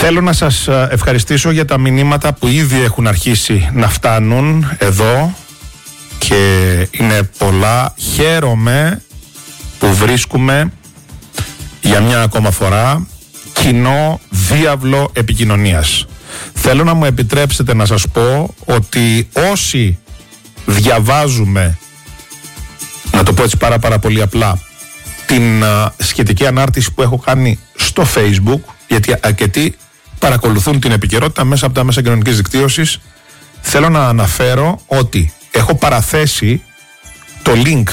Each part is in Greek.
Θέλω να σας ευχαριστήσω για τα μηνύματα που ήδη έχουν αρχίσει να φτάνουν εδώ και είναι πολλά. Χαίρομαι που βρίσκουμε για μια ακόμα φορά κοινό διάβλο επικοινωνίας. Θέλω να μου επιτρέψετε να σας πω ότι όσοι διαβάζουμε, να το πω έτσι πάρα πολύ απλά, την σχετική ανάρτηση που έχω κάνει στο Facebook, γιατί αρκετοί παρακολουθούν την επικαιρότητα μέσα από τα μέσα κοινωνικής δικτύωσης, θέλω να αναφέρω ότι έχω παραθέσει το link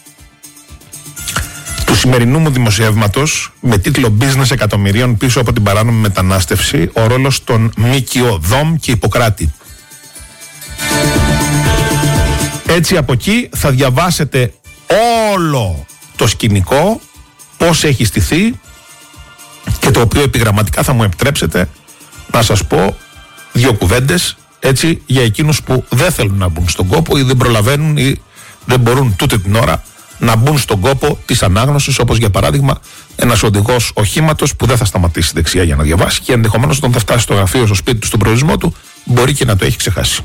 του σημερινού μου δημοσιεύματος με τίτλο «Business εκατομμυρίων πίσω από την παράνομη μετανάστευση, ο ρόλος των ΜΚΟ, ΔΟΜ και Ιπποκράτη». Έτσι από εκεί θα διαβάσετε όλο το σκηνικό, πώς έχει στηθεί, και το οποίο επιγραμματικά θα μου επιτρέψετε να σας πω δύο κουβέντες, έτσι, για εκείνους που δεν θέλουν να μπουν στον κόπο ή δεν προλαβαίνουν ή δεν μπορούν τούτη την ώρα να μπουν στον κόπο της ανάγνωσης, όπως για παράδειγμα ένας οδηγός οχήματος που δεν θα σταματήσει δεξιά για να διαβάσει και ενδεχομένως όταν θα φτάσει στο γραφείο, στο σπίτι του, στον προορισμό του, μπορεί και να το έχει ξεχάσει.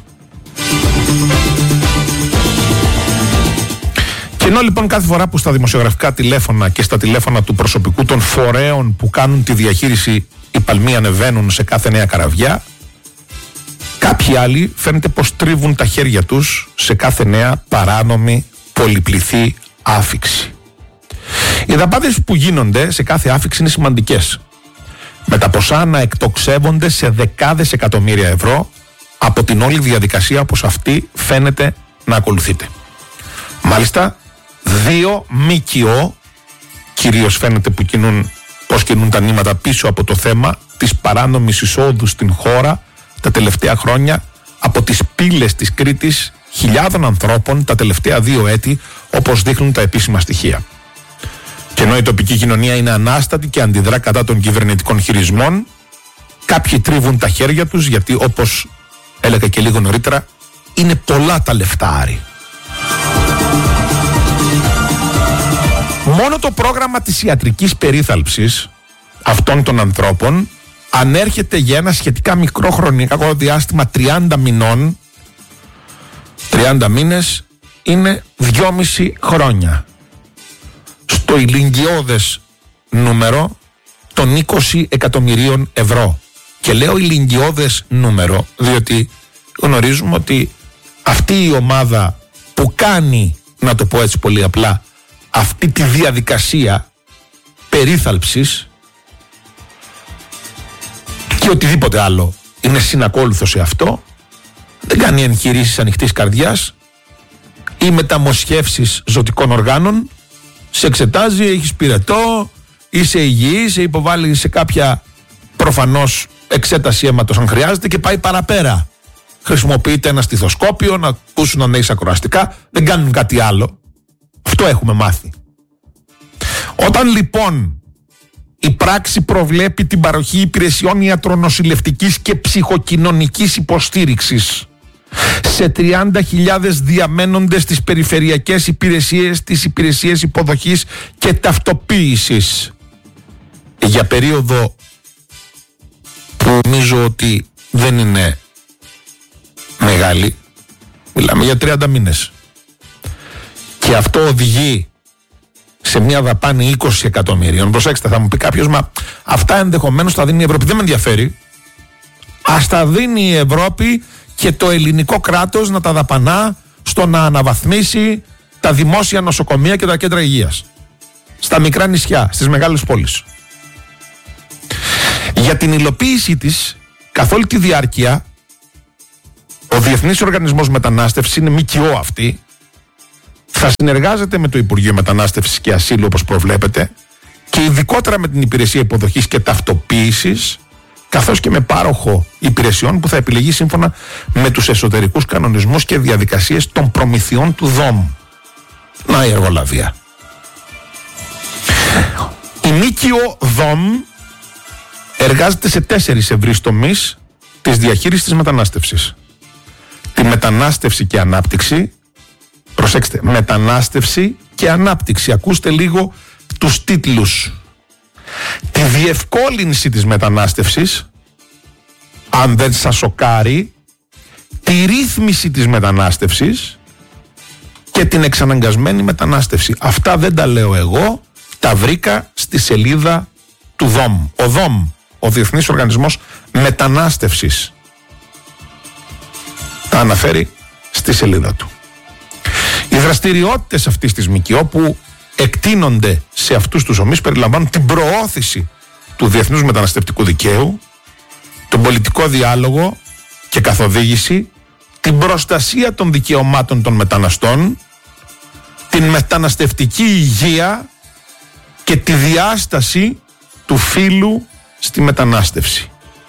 Και ενώ λοιπόν κάθε φορά που στα δημοσιογραφικά τηλέφωνα και στα τηλέφωνα του προσωπικού των φορέων που κάνουν τη διαχείριση οι παλμοί ανεβαίνουν σε κάθε νέα καραβιά, κάποιοι άλλοι φαίνεται πως τρίβουν τα χέρια τους σε κάθε νέα παράνομη πολυπληθή άφιξη. Οι δαπάνες που γίνονται σε κάθε άφιξη είναι σημαντικές, με τα ποσά να εκτοξεύονται σε δεκάδες εκατομμύρια ευρώ από την όλη διαδικασία όπως αυτή φαίνεται να ακολουθείται. Μάλιστα, δύο ΜΚΟ κυρίως φαίνεται πως κινούν τα νήματα πίσω από το θέμα της παράνομης εισόδου στην χώρα τα τελευταία χρόνια από τις πύλες της Κρήτης χιλιάδων ανθρώπων τα τελευταία 2 έτη, όπως δείχνουν τα επίσημα στοιχεία. Και ενώ η τοπική κοινωνία είναι ανάστατη και αντιδρά κατά των κυβερνητικών χειρισμών, κάποιοι τρίβουν τα χέρια τους γιατί, όπως έλεγα και λίγο νωρίτερα, είναι πολλά τα λεφτάρι. Μόνο το πρόγραμμα της ιατρικής περίθαλψης αυτών των ανθρώπων ανέρχεται για ένα σχετικά μικρό χρονικό διάστημα 30 μηνών. 30 μήνες είναι 2,5 χρόνια. Στο ηλικιώδες νούμερο των 20 εκατομμυρίων ευρώ. Και λέω ηλικιώδες νούμερο διότι γνωρίζουμε ότι αυτή η ομάδα που κάνει, να το πω έτσι πολύ απλά, αυτή τη διαδικασία περίθαλψης και οτιδήποτε άλλο είναι συνακόλουθο σε αυτό, δεν κάνει εγχειρήσεις ανοιχτής καρδιάς ή μεταμοσχεύσεις ζωτικών οργάνων, σε εξετάζει, έχεις πυρετό, είσαι υγιής, σε υποβάλλει σε κάποια προφανώς εξέταση αίματος αν χρειάζεται και πάει παραπέρα. Χρησιμοποιείται ένα στιθοσκόπιο να ακούσουν αν έχεις ακροαστικά, δεν κάνουν κάτι άλλο. Αυτό έχουμε μάθει. Όταν λοιπόν η πράξη προβλέπει την παροχή υπηρεσιών ιατρονοσηλευτικής και ψυχοκοινωνικής υποστήριξης σε 30.000 διαμένοντες στις περιφερειακές υπηρεσίες, τις υπηρεσίες υποδοχής και ταυτοποίησης για περίοδο που νομίζω ότι δεν είναι μεγάλη, μιλάμε για 30 μήνες, και αυτό οδηγεί σε μια δαπάνη 20 εκατομμυρίων. Προσέξτε, θα μου πει κάποιος, μα αυτά ενδεχομένως θα δίνει η Ευρώπη. Δεν με ενδιαφέρει. Ας τα δίνει η Ευρώπη και το ελληνικό κράτος να τα δαπανά στο να αναβαθμίσει τα δημόσια νοσοκομεία και τα κέντρα υγείας στα μικρά νησιά, στις μεγάλες πόλεις. Για την υλοποίησή της, καθ' όλη τη διάρκεια, ο Διεθνής Οργανισμός Μετανάστευσης, είναι ΜΚΟ αυτή, θα συνεργάζεται με το Υπουργείο Μετανάστευσης και Ασύλου όπως προβλέπετε και ειδικότερα με την Υπηρεσία Υποδοχής και Ταυτοποίησης, καθώς και με πάροχο υπηρεσιών που θα επιλεγεί σύμφωνα με τους εσωτερικούς κανονισμούς και διαδικασίες των προμηθειών του ΔΟΜ. Να η εργολαβία. Η ΜΚΟ ΔΟΜ εργάζεται σε 4 ευρύς τομείς της διαχείρισης της μετανάστευσης. Τη μετανάστευση και ανάπτυξη. Προσέξτε, μετανάστευση και ανάπτυξη. Ακούστε λίγο τους τίτλους. Τη διευκόλυνση της μετανάστευσης, αν δεν σας σοκάρει, τη ρύθμιση της μετανάστευσης και την εξαναγκασμένη μετανάστευση. Αυτά δεν τα λέω εγώ, τα βρήκα στη σελίδα του ΔΟΜ. Ο ΔΟΜ, ο Διεθνής Οργανισμός Μετανάστευσης, τα αναφέρει στη σελίδα του. Οι δραστηριότητες αυτής της ΜΚΟ που εκτείνονται σε αυτούς τους ομείς περιλαμβάνουν την προώθηση του διεθνούς μεταναστευτικού δικαίου, τον πολιτικό διάλογο και καθοδήγηση, την προστασία των δικαιωμάτων των μεταναστών, την μεταναστευτική υγεία και τη διάσταση του φύλου στη μετανάστευση.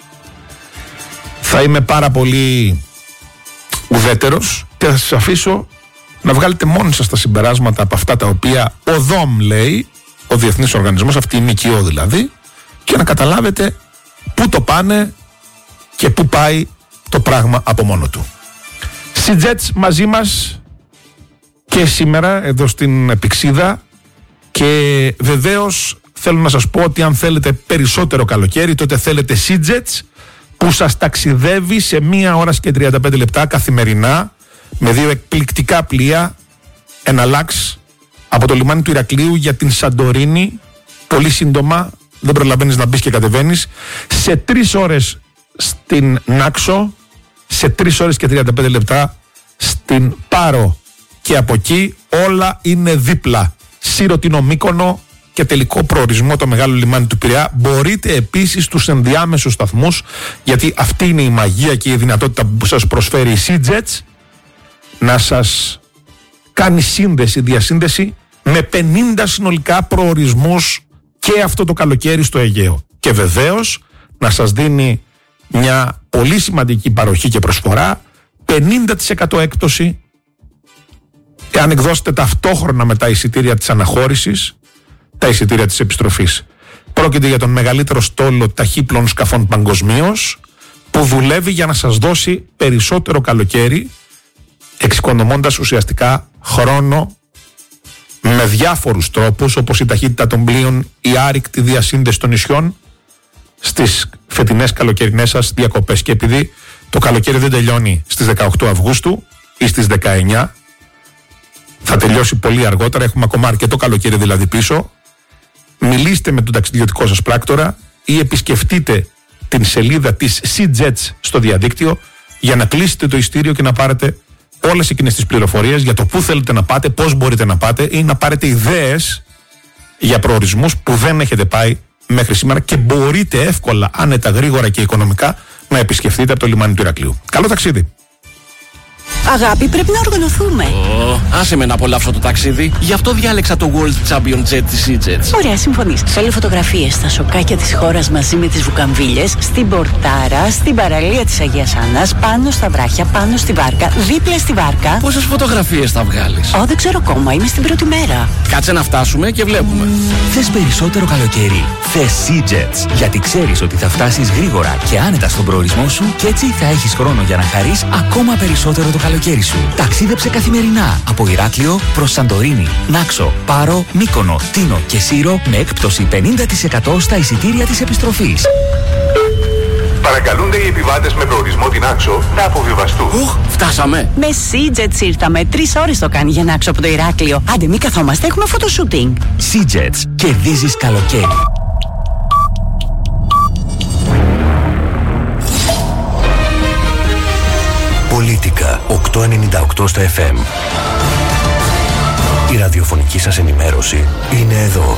Θα είμαι πάρα πολύ ουδέτερος και θα σας αφήσω να βγάλετε μόνοι σας τα συμπεράσματα από αυτά τα οποία ο ΔΟΜ λέει, ο Διεθνής Οργανισμός, αυτή η ΜΚΟ δηλαδή, και να καταλάβετε πού το πάνε και πού πάει το πράγμα από μόνο του. Σιτζέτς μαζί μας και σήμερα εδώ στην Επιξίδα, και βεβαίως θέλω να σας πω ότι αν θέλετε περισσότερο καλοκαίρι, τότε θέλετε Σιτζέτς που σας ταξιδεύει σε 1 ώρα και 35 λεπτά καθημερινά με 2 εκπληκτικά πλοία εναλλάξ από το λιμάνι του Ηρακλείου για την Σαντορίνη, πολύ σύντομα, δεν προλαβαίνεις να μπεις και κατεβαίνεις, σε 3 ώρες στην Νάξο, σε 3 ώρες και 35 λεπτά στην Πάρο, και από εκεί όλα είναι δίπλα. Σύρωτινο Μύκονο και τελικό προορισμό το μεγάλο λιμάνι του Πειραιά. Μπορείτε επίσης τους ενδιάμεσους σταθμούς, γιατί αυτή είναι η μαγεία και η δυνατότητα που σας προσφέρει η Σιτζέτς, να σας κάνει διασύνδεση με 50 συνολικά προορισμούς και αυτό το καλοκαίρι στο Αιγαίο. Και βεβαίως να σας δίνει μια πολύ σημαντική παροχή και προσφορά, 50% έκπτωση εάν εκδώσετε ταυτόχρονα με τα εισιτήρια της αναχώρησης τα εισιτήρια της επιστροφής. Πρόκειται για τον μεγαλύτερο στόλο ταχύπλων σκαφών παγκοσμίως, που δουλεύει για να σας δώσει περισσότερο καλοκαίρι, εξοικονομώντας ουσιαστικά χρόνο με διάφορους τρόπους, όπως η ταχύτητα των πλοίων, η άρρηκτη διασύνδεση των νησιών στις φετινές καλοκαιρινές σας διακοπές. Και επειδή το καλοκαίρι δεν τελειώνει στις 18 Αυγούστου ή στις 19, θα τελειώσει πολύ αργότερα, έχουμε ακόμα αρκετό καλοκαίρι δηλαδή πίσω, μιλήστε με τον ταξιδιωτικό σας πράκτορα ή επισκεφτείτε την σελίδα της Σιτζέτς στο διαδίκτυο για να κλείσετε το ειστήριο και να πάρετε όλες εκείνες τις πληροφορίες για το πού θέλετε να πάτε, πώς μπορείτε να πάτε, ή να πάρετε ιδέες για προορισμούς που δεν έχετε πάει μέχρι σήμερα και μπορείτε εύκολα, άνετα, γρήγορα και οικονομικά να επισκεφτείτε από το λιμάνι του Ηρακλείου. Καλό ταξίδι! Αγάπη, πρέπει να οργανωθούμε. Άσε με να απολαύσω το ταξίδι. Γι' αυτό διάλεξα το World Champion Jet της Sitges. Ωραία, συμφωνείς. Θέλω φωτογραφίες στα σοκάκια της χώρας μαζί με τις βουκαμβίλες, στην Πορτάρα, στην παραλία της Αγίας Άννας, πάνω στα βράχια, πάνω στη βάρκα, δίπλα στη βάρκα. Πόσες φωτογραφίες θα βγάλεις? Δεν ξέρω ακόμα, είμαι στην πρώτη μέρα. Κάτσε να φτάσουμε και βλέπουμε. Θες περισσότερο καλοκαίρι? Θες Sitges, γιατί ξέρεις ότι θα φτάσεις γρήγορα και άνετα στον προορισμό σου και έτσι θα έχεις χρόνο για να χαρείς ακόμα περισσότερο το καλοκαίρι σου. Ταξίδεψε καθημερινά από Ηράκλειο προς Σαντορίνη, Νάξο, Πάρο, Μύκονο, Τίνο και Σύρο με έκπτωση 50% στα εισιτήρια της επιστροφής. Παρακαλούνται οι επιβάτες με προορισμό την Νάξο να αποβιβαστούν. Φτάσαμε. Με Sitges ήρθαμε. 3 ώρες το κάνει για Νάξο από το Ηράκλειο. Άντε, μη καθόμαστε, έχουμε φωτοσούτινγκ. Sitges, κερδίζεις καλοκαίρι. Πολίτικα 898 στο FM. Η ραδιοφωνική σας ενημέρωση είναι εδώ.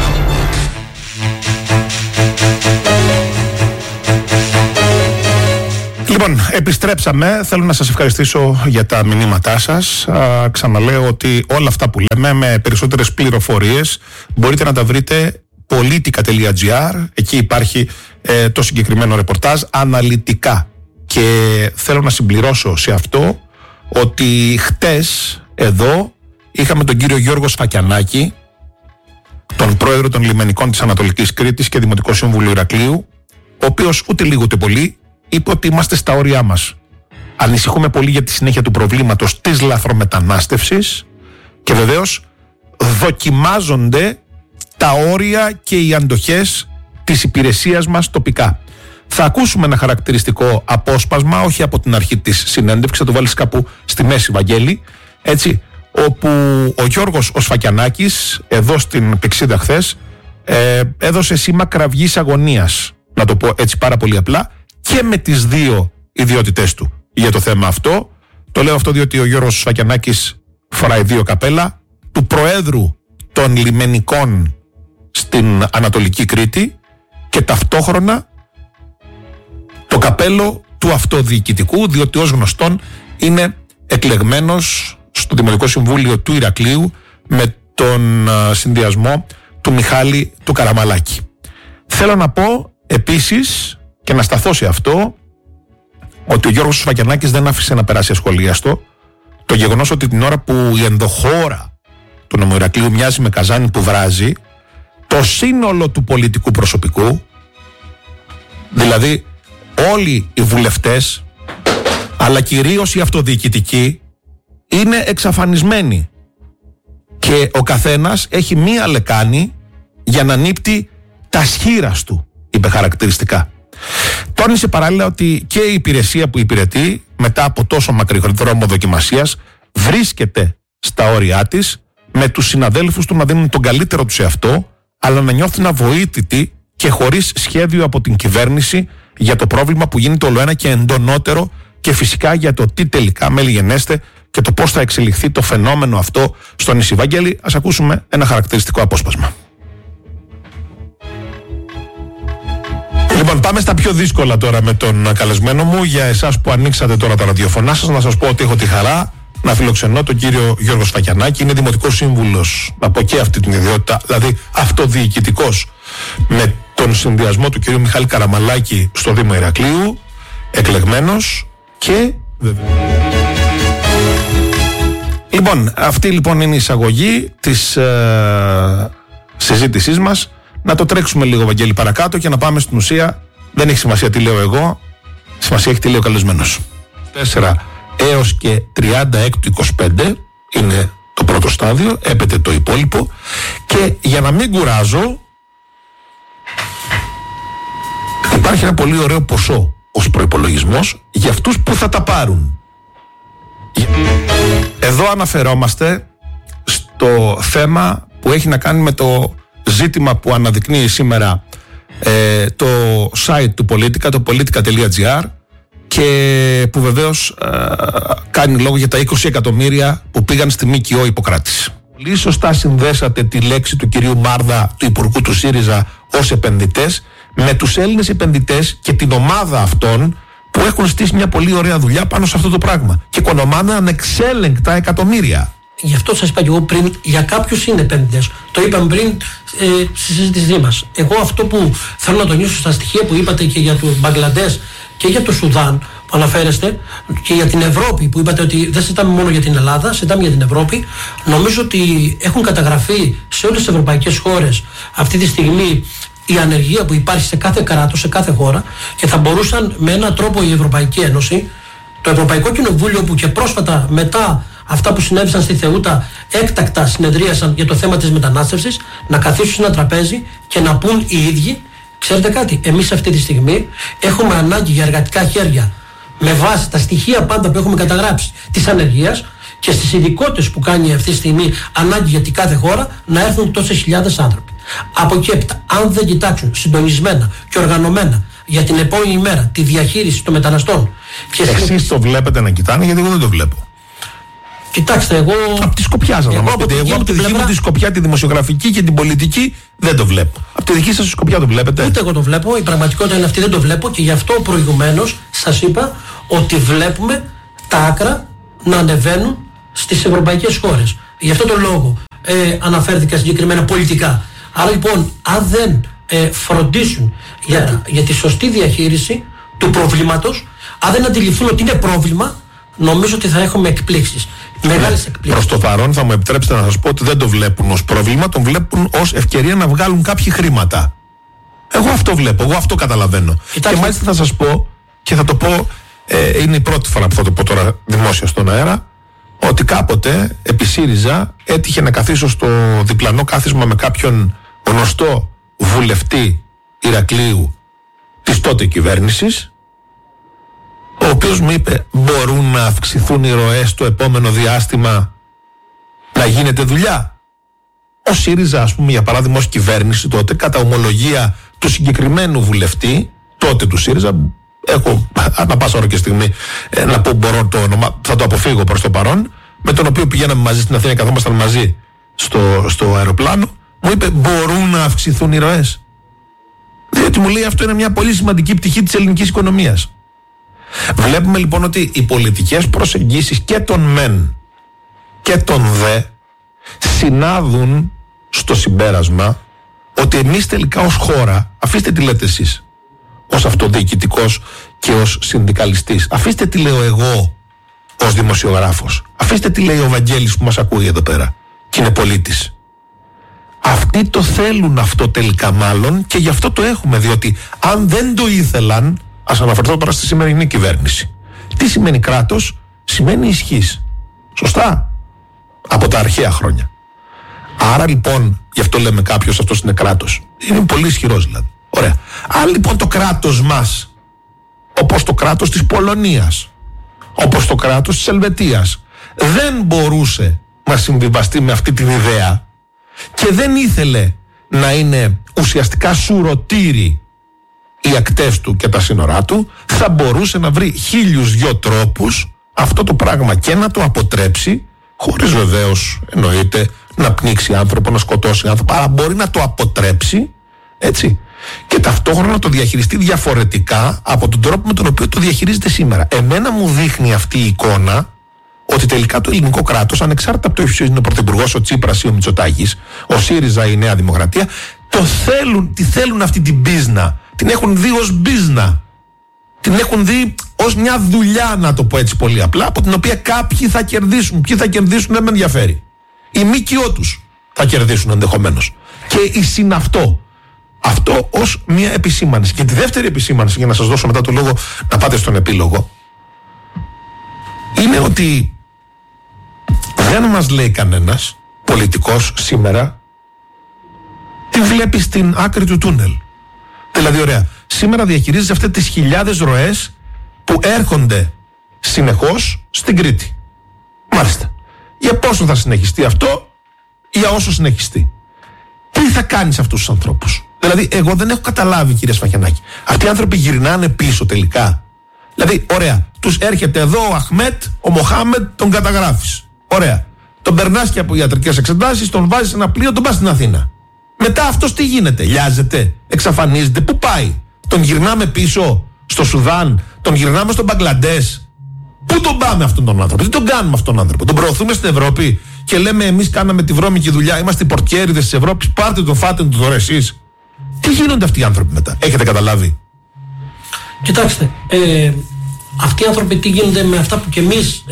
Λοιπόν, επιστρέψαμε. Θέλω να σας ευχαριστήσω για τα μηνύματά σας. Ξαναλέω ότι όλα αυτά που λέμε με περισσότερες πληροφορίες μπορείτε να τα βρείτε politica.gr. Εκεί υπάρχει το συγκεκριμένο ρεπορτάζ αναλυτικά. Και θέλω να συμπληρώσω σε αυτό ότι χτες εδώ είχαμε τον κύριο Γιώργο Σφακιανάκη, τον πρόεδρο των λιμενικών της Ανατολικής Κρήτης και Δημοτικό Σύμβουλο Ηρακλείου, ο οποίος ούτε λίγο ούτε πολύ είπε ότι είμαστε στα όρια μας. Ανησυχούμε πολύ για τη συνέχεια του προβλήματος της λαθρομετανάστευσης και βεβαίως δοκιμάζονται τα όρια και οι αντοχές της υπηρεσίας μας τοπικά. Θα ακούσουμε ένα χαρακτηριστικό απόσπασμα, όχι από την αρχή της συνέντευξης, θα το βάλεις κάπου στη μέση, Βαγγέλη, έτσι, όπου ο Γιώργος ο Σφακιανάκης, εδώ στην Πυξίδα χθες, έδωσε σήμα κραυγής αγωνίας, να το πω έτσι πάρα πολύ απλά, και με τις δύο ιδιότητές του για το θέμα αυτό. Το λέω αυτό διότι ο Γιώργος Σφακιανάκης φοράει δύο καπέλα, του Προέδρου των Λιμενικών στην Ανατολική Κρήτη και ταυτόχρονα το καπέλο του αυτοδιοικητικού, διότι ως γνωστόν είναι εκλεγμένος στο Δημοτικό Συμβούλιο του Ηρακλείου με τον συνδυασμό του Μιχάλη του Καραμαλάκη. Θέλω να πω επίσης και να σταθώ σε αυτό ότι ο Γιώργος Σφακιανάκης δεν άφησε να περάσει ασχολίαστο το γεγονός ότι την ώρα που η ενδοχώρα του νομού Ηρακλείου μοιάζει με καζάνι που βράζει, το σύνολο του πολιτικού προσωπικού, δηλαδή όλοι οι βουλευτές αλλά κυρίως οι αυτοδιοικητικοί, είναι εξαφανισμένοι και ο καθένας έχει μία λεκάνη για να νύπτει τα σχήρας του, είπε χαρακτηριστικά. Τόνισε παράλληλα ότι και η υπηρεσία που υπηρετεί μετά από τόσο μακρύ δρόμο δοκιμασίας βρίσκεται στα όρια της, με τους συναδέλφους του να δίνουν τον καλύτερο τους σε αυτό, αλλά να νιώθουν αβοήθητοι και χωρίς σχέδιο από την κυβέρνηση για το πρόβλημα που γίνεται όλο ένα και εντονότερο, και φυσικά για το τι τελικά μέλη και το πώς θα εξελιχθεί το φαινόμενο αυτό στο νησί. Βαγγέλη, ας ακούσουμε ένα χαρακτηριστικό απόσπασμα. Λοιπόν, πάμε στα πιο δύσκολα τώρα με τον καλεσμένο μου. Για εσάς που ανοίξατε τώρα τα ραδιοφωνά σας, να σας πω ότι έχω τη χαρά να φιλοξενώ τον κύριο Γιώργο Σφακιανάκη. Είναι δημοτικός σύμβουλος από και αυτή την ιδιότητα, δηλαδή αυτοδιοικητικός, με τον συνδυασμό του κυρίου Μιχάλη Καραμαλάκη στο Δήμο Ηρακλείου, εκλεγμένος και βέβαια. Λοιπόν, αυτή λοιπόν είναι η εισαγωγή της συζήτησής μας. Να το τρέξουμε λίγο, Βαγγέλη, παρακάτω και να πάμε στην ουσία. Δεν έχει σημασία τι λέω εγώ, σημασία έχει τι λέει ο καλεσμένος. 4 έως και 36-25 είναι το πρώτο στάδιο, έπεται το υπόλοιπο, και για να μην κουράζω, υπάρχει ένα πολύ ωραίο ποσό ως προϋπολογισμός για αυτούς που θα τα πάρουν. Εδώ αναφερόμαστε στο θέμα που έχει να κάνει με το ζήτημα που αναδεικνύει σήμερα το site του Πολίτικα, το politica.gr, και που βεβαίως κάνει λόγο για τα 20 εκατομμύρια που πήγαν στη ΜΚΟ Ιπποκράτης. Πολύ σωστά συνδέσατε τη λέξη του κυρίου Μάρδα, του Υπουργού του ΣΥΡΙΖΑ, ως επενδυτές, με τους Έλληνες επενδυτές και την ομάδα αυτών που έχουν στήσει μια πολύ ωραία δουλειά πάνω σε αυτό το πράγμα και οικονομάνε ανεξέλεγκτα εκατομμύρια. Γι' αυτό σας είπα και εγώ πριν, για κάποιους είναι επενδυτές. Το είπαμε πριν στη συζήτησή μας. Εγώ αυτό που θέλω να τονίσω στα στοιχεία που είπατε και για το Μπαγκλαντές και για το Σουδάν που αναφέρεστε, και για την Ευρώπη που είπατε ότι δεν συζητάμε μόνο για την Ελλάδα, συζητάμε για την Ευρώπη, νομίζω ότι έχουν καταγραφεί σε όλες τις ευρωπαϊκές χώρες αυτή τη στιγμή η ανεργία που υπάρχει σε κάθε κράτος, σε κάθε χώρα, και θα μπορούσαν με έναν τρόπο η Ευρωπαϊκή Ένωση, το Ευρωπαϊκό Κοινοβούλιο, που και πρόσφατα μετά αυτά που συνέβησαν στη Θεούτα έκτακτα συνεδρίασαν για το θέμα της μετανάστευσης, να καθίσουν σε ένα τραπέζι και να πούν οι ίδιοι, ξέρετε κάτι, εμείς αυτή τη στιγμή έχουμε ανάγκη για εργατικά χέρια με βάση τα στοιχεία πάντα που έχουμε καταγράψει της ανεργίας και στις ειδικότητες που κάνει αυτή τη στιγμή ανάγκη για την κάθε χώρα, να έρθουν τόσες χιλιάδες άνθρωποι. Από εκεί έπειτα, αν δεν κοιτάξουν συντονισμένα και οργανωμένα για την επόμενη μέρα τη διαχείριση των μεταναστών. Εσείς το βλέπετε να κοιτάνε, γιατί εγώ δεν το βλέπω. Κοιτάξτε, εγώ. Από τη σκοπιά σας να μου πείτε. Εγώ από τη δική μου τη σκοπιά, τη δημοσιογραφική και την πολιτική, δεν το βλέπω. Από τη δική σας σκοπιά το βλέπετε? Ούτε εγώ το βλέπω. Η πραγματικότητα είναι αυτή, δεν το βλέπω, και γι' αυτό προηγουμένως σας είπα ότι βλέπουμε τα άκρα να ανεβαίνουν στις ευρωπαϊκές χώρες. Γι' αυτό τον λόγο αναφέρθηκα συγκεκριμένα πολιτικά. Άρα λοιπόν, αν δεν φροντίσουν για τη σωστή διαχείριση του προβλήματος, αν δεν αντιληφθούν ότι είναι πρόβλημα, νομίζω ότι θα έχουμε εκπλήξεις. Μεγάλες εκπλήξεις. Προς το παρόν θα μου επιτρέψετε να σας πω ότι δεν το βλέπουν ως πρόβλημα, τον βλέπουν ως ευκαιρία να βγάλουν κάποιοι χρήματα. Εγώ αυτό βλέπω, εγώ αυτό καταλαβαίνω. Και μάλιστα θα σας πω, και θα το πω, είναι η πρώτη φορά που θα το πω τώρα δημόσια στον αέρα, ότι κάποτε επί ΣΥΡΙΖΑ έτυχε να καθίσω στο διπλανό κάθισμα με κάποιον γνωστό βουλευτή Ηρακλείου της τότε κυβέρνησης, ο οποίος μου είπε μπορούν να αυξηθούν οι ροές το επόμενο διάστημα, να γίνεται δουλειά. Ο ΣΥΡΙΖΑ, ας πούμε, για παράδειγμα, ως κυβέρνηση τότε, κατά ομολογία του συγκεκριμένου βουλευτή τότε του ΣΥΡΙΖΑ, έχω ανά πάσα ώρα και στιγμή να πω μπορώ το όνομα, θα το αποφύγω προς το παρόν, με τον οποίο πηγαίναμε μαζί στην Αθήνα, καθόμασταν μαζί στο αεροπλάνο, μου είπε μπορούν να αυξηθούν οι ροές. Διότι μου λέει αυτό είναι μια πολύ σημαντική πτυχή της ελληνικής οικονομίας. Βλέπουμε λοιπόν ότι οι πολιτικές προσεγγίσεις και των μεν και των δε συνάδουν στο συμπέρασμα ότι εμείς τελικά ως χώρα, αφήστε τι λέτε εσείς ως αυτοδιοικητικός και ως συνδικαλιστής, αφήστε τι λέω εγώ ως δημοσιογράφος, αφήστε τι λέει ο Βαγγέλης που μας ακούει εδώ πέρα και είναι πολίτης. Αυτοί το θέλουν αυτό τελικά μάλλον και γι' αυτό το έχουμε, διότι αν δεν το ήθελαν, ας αναφερθώ τώρα στη σημερινή κυβέρνηση. Τι σημαίνει κράτος? Σημαίνει ισχύς. Σωστά? Από τα αρχαία χρόνια. Άρα λοιπόν, γι' αυτό λέμε κάποιος αυτός είναι κράτος. Είναι πολύ ισχυρός δηλαδή. Ωραία. Αν λοιπόν το κράτος μας, όπως το κράτος της Πολωνίας, όπως το κράτος της Ελβετίας, δεν μπορούσε να συμβιβαστεί με αυτή την ιδέα και δεν ήθελε να είναι ουσιαστικά σουρωτήρι οι ακτές του και τα σύνορά του, θα μπορούσε να βρει 1002 τρόπους αυτό το πράγμα και να το αποτρέψει, χωρίς βεβαίως εννοείται να πνίξει άνθρωπο, να σκοτώσει άνθρωπο, αλλά μπορεί να το αποτρέψει, έτσι, και ταυτόχρονα να το διαχειριστεί διαφορετικά από τον τρόπο με τον οποίο το διαχειρίζεται σήμερα. Εμένα μου δείχνει αυτή η εικόνα ότι τελικά το ελληνικό κράτος, ανεξάρτητα από το ποιος είναι ο πρωθυπουργός, ο Τσίπρας ή ο Μητσοτάκης, ο ΣΥΡΙΖΑ ή η Νέα Δημοκρατία, τη θέλουν αυτή την μπίζνα. Την έχουν δει ως μπίζνα. Την έχουν δει ως μια δουλειά, να το πω έτσι πολύ απλά, από την οποία κάποιοι θα κερδίσουν. Ποιοι θα κερδίσουν δεν με ενδιαφέρει. Οι ΜΚΟ τους θα κερδίσουν ενδεχομένως. Και η συναυτό. Αυτό ως μια επισήμανση. Και τη δεύτερη επισήμανση, για να σας δώσω μετά το λόγο να πάτε στον επίλογο, είναι ότι δεν μας λέει κανένας πολιτικός σήμερα τι βλέπει στην άκρη του τούνελ. Δηλαδή, ωραία, σήμερα διαχειρίζεσαι αυτές τις χιλιάδες ροές που έρχονται συνεχώς στην Κρήτη. Μάλιστα. Για πόσο θα συνεχιστεί αυτό, για όσο συνεχιστεί. Τι θα κάνεις αυτούς τους ανθρώπους? Δηλαδή, εγώ δεν έχω καταλάβει, κύριε Σφαχιανάκη. Αυτοί οι άνθρωποι γυρνάνε πίσω τελικά. Δηλαδή, ωραία, τους έρχεται εδώ ο Αχμέτ, ο Μοχάμετ, τον καταγράφεις. Ωραία. Τον περνάς και από ιατρικές εξετάσεις, τον βάζεις σε ένα πλοίο, τον πας στην Αθήνα. Μετά αυτός τι γίνεται? Λιάζεται, εξαφανίζεται, πού πάει? Τον γυρνάμε πίσω στο Σουδάν, τον γυρνάμε στο Μπαγκλαντές. Πού τον πάμε αυτόν τον άνθρωπο? Τι τον κάνουμε αυτόν τον άνθρωπο? Τον προωθούμε στην Ευρώπη και λέμε εμείς κάναμε τη βρώμικη δουλειά, είμαστε οι πορτιέριδες της Ευρώπης, πάρτε το, φάτε το τώρα εσείς. Τι γίνονται αυτοί οι άνθρωποι μετά? Έχετε καταλάβει? Κοιτάξτε, αυτοί οι άνθρωποι τι γίνονται με αυτά που κι εμείς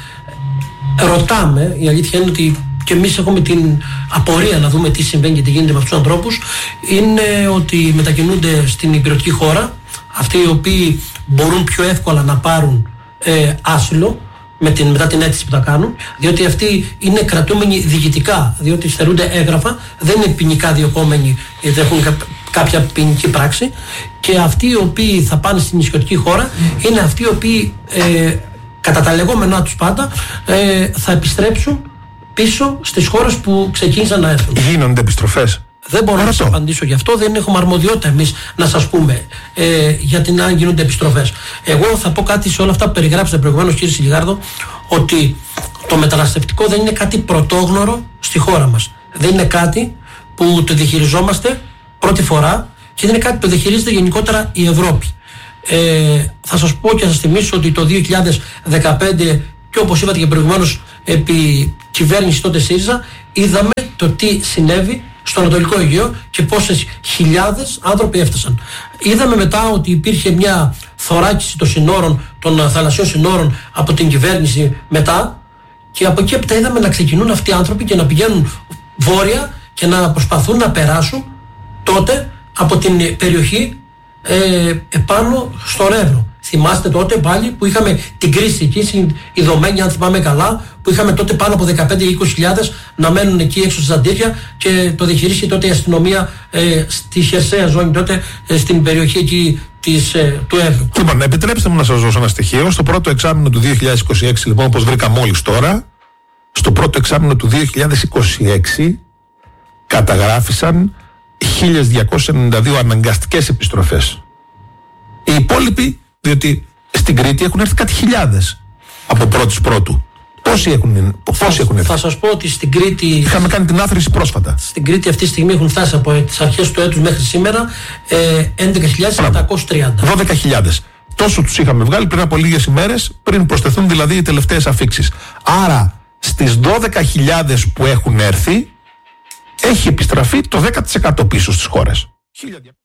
ρωτάμε? Η αλήθεια είναι ότι και εμείς έχουμε την απορία να δούμε τι συμβαίνει και τι γίνεται με αυτούς τους ανθρώπους. Είναι ότι μετακινούνται στην υπηρετική χώρα, αυτοί οι οποίοι μπορούν πιο εύκολα να πάρουν άσυλο μετά την αίτηση που τα κάνουν, διότι αυτοί είναι κρατούμενοι διοικητικά, διότι στερούνται έγγραφα, δεν είναι ποινικά διωκόμενοι, γιατί έχουν κάποια ποινική πράξη, και αυτοί οι οποίοι θα πάνε στην νησιωτική χώρα είναι αυτοί οι οποίοι κατά τα λεγόμενά τους πάντα θα επιστρέψουν πίσω στις χώρες που ξεκίνησαν να έρθουν. Γίνονται επιστροφές? Δεν μπορώ να σας απαντήσω γι' αυτό, δεν έχουμε αρμοδιότητα εμείς να σας πούμε γιατί αν γίνονται επιστροφές. Εγώ θα πω κάτι σε όλα αυτά που περιγράψατε προηγουμένως, κύριε Σιλιγάρδο, ότι το μεταναστευτικό δεν είναι κάτι πρωτόγνωρο στη χώρα μας. Δεν είναι κάτι που το διαχειριζόμαστε πρώτη φορά και δεν είναι κάτι που το διαχειρίζεται γενικότερα η Ευρώπη. Θα σας πω και θα σας θυμίσω ότι το 2015, και όπως είπατε και προηγουμένως, επί κυβέρνηση τότε ΣΥΡΙΖΑ, είδαμε το τι συνέβη στο Ανατολικό Αιγαίο και πόσες χιλιάδες άνθρωποι έφτασαν. Είδαμε μετά ότι υπήρχε μια θωράκιση των συνόρων, των θαλασσιών συνόρων από την κυβέρνηση μετά, και από εκεί έπειτα είδαμε να ξεκινούν αυτοί οι άνθρωποι και να πηγαίνουν βόρεια και να προσπαθούν να περάσουν τότε από την περιοχή επάνω στο Ρεύρο. Θυμάστε τότε πάλι που είχαμε την κρίση εκεί, η Δωμένη, αν θυμάμαι καλά, που είχαμε τότε πάνω από 15-20 χιλιάδες να μένουν εκεί έξω στα ζαντήρια και το διαχειρίστηκε τότε η αστυνομία στη χερσαία ζώνη τότε, στην περιοχή εκεί του Εύρου. Λοιπόν, επιτρέψτε μου να σας δώσω ένα στοιχείο. Στο πρώτο εξάμηνο του 2026, λοιπόν, όπως βρήκα μόλις τώρα, στο πρώτο εξάμηνο του 2026 καταγράφησαν 1.292 αναγκαστικές επιστροφές. Οι υπόλοιποι, διότι στην Κρήτη έχουν έρθει κάτι χιλιάδες από πρώτου. Πόσοι έχουν έρθει? Θα σας πω ότι στην Κρήτη. Είχαμε κάνει την άθροιση πρόσφατα. Στην Κρήτη αυτή τη στιγμή έχουν φτάσει από τις αρχές του έτους μέχρι σήμερα 11.730. 12.000. Τόσο τους είχαμε βγάλει πριν από λίγες ημέρες, πριν προσθεθούν δηλαδή οι τελευταίες αφίξεις. Άρα στις 12.000 που έχουν έρθει, έχει επιστραφεί το 10% πίσω στις χώρες.